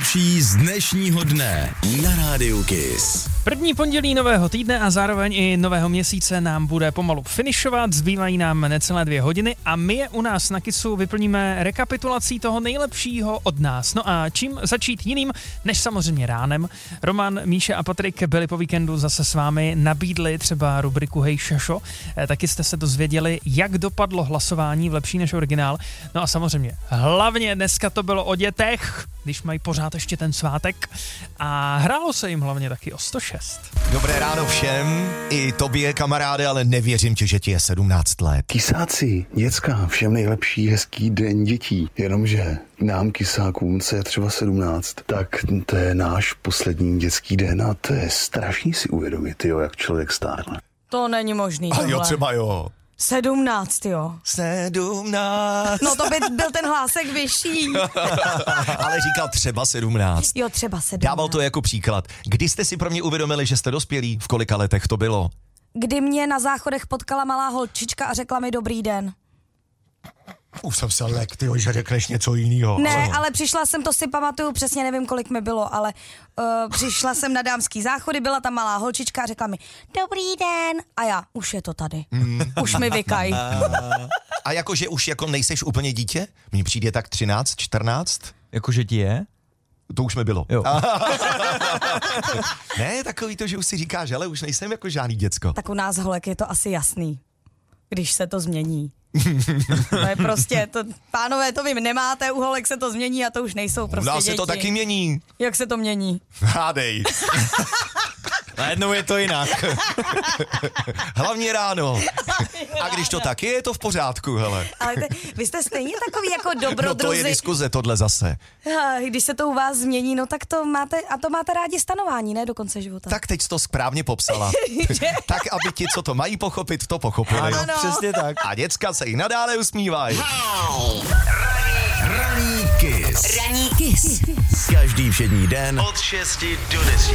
nejlepší z dnešního dne na Rádiu Kiss. První pondělí nového týdne a zároveň i nového měsíce nám bude pomalu finišovat, zbývají nám necelé 2 hodiny a my je u nás na Kissu vyplníme rekapitulací toho nejlepšího od nás. No a čím začít jiným, než samozřejmě ránem. Roman, Míša a Patrik byli po víkendu zase s vámi, nabídli třeba rubriku Hej Šašo, taky jste se dozvěděli, jak dopadlo hlasování v Lepší než originál. No a samozřejmě, hlavně dneska to bylo o dětech, když mají pořád ještě ten svátek a hrálo se jim hlavně taky o 106. Dobré ráno všem, i tobě kamaráde, ale nevěřím ti, že ti je 17 let. Kisáci, děcka, všem nejlepší hezký den dětí. Jenomže nám kisákům, co je třeba 17, tak to je náš poslední dětský den a to je strašný si uvědomit, jo, jak člověk stárne. To není možný. A jo, třeba jo. 17, jo. 17. No to by byl ten hlásek vyšší. Ale říkal třeba 17. Jo, třeba 17. Dával to jako příklad. Kdy jste si pro mě uvědomili, že jste dospělí? V kolika letech to bylo? Kdy mě na záchodech potkala malá holčička a řekla mi dobrý den. Už jsem se lek, tyjo, že řekneš něco jiného. Ne, ale přišla jsem, to si pamatuju, přesně nevím, kolik mi bylo, ale přišla jsem na dámský záchody, byla tam malá holčička a řekla mi dobrý den. A já, už je to tady. Už mi vykaj. A jakože už jako nejseš úplně dítě? Mně přijde tak 13, 14. Jakože ti je? To už mi bylo. Jo. Ne, takový to, že už si říkáš, ale už nejsem jako žádný děcko. Tak u nás holek je to asi jasný, když se to změní. To je prostě, pánové, to vy nemáte, u holek se to změní a to už nejsou prostě děti. děti. Se to taky mění. Jak se to mění? Hádej. Najednou je to jinak. Hlavně ráno. A když to tak je to v pořádku, hele. Ale vy jste stejně takový jako dobrodruzi. No to je diskuze tohle zase. Když se to u vás změní, no tak to máte rádi stanování, ne, do konce života. Tak teď jsi to správně popsala. Tak, aby ti, co to mají pochopit, to pochopili. Ano, přesně tak. A děcka se i nadále usmívají. Raní Kiss. Každý všední den od 6 do 10.